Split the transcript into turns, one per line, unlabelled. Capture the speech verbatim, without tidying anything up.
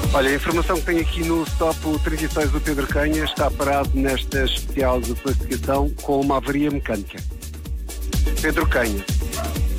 Olha, a informação que tenho aqui no stop trinta e seis do Pedro Canha está parado nesta especial de classificação com uma avaria mecânica. Pedro Canha.